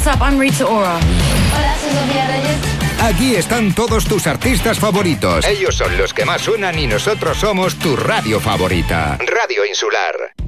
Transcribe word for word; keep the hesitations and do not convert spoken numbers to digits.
up? I'm Rita Ora. Hola, soy Sofía Reyes. Aquí están todos tus artistas favoritos. Ellos son los que más suenan y nosotros somos tu radio favorita. Radio Insular.